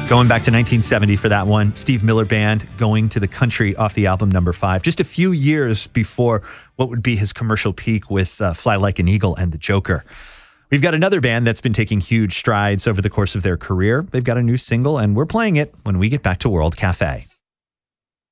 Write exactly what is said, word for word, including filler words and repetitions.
Going back to nineteen seventy for that one. Steve Miller Band, Going to the Country off the album number five. Just a few years before what would be his commercial peak with uh, Fly Like an Eagle and The Joker. We've got another band that's been taking huge strides over the course of their career. They've got a new single, and we're playing it when we get back to World Cafe.